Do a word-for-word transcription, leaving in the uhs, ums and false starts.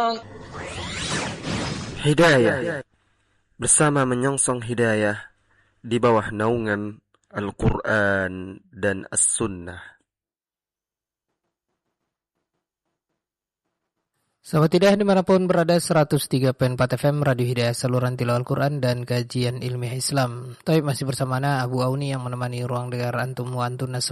Hidayah bersama menyongsong hidayah di bawah naungan Al-Quran dan As-Sunnah. Sahabat Hidayah dimanapun berada, seratus tiga koma empat F M Radio Hidayah, saluran tilawah Al-Quran dan kajian ilmiah Islam. Taib masih bersama Abu Auni yang menemani ruang dengar antum wa antun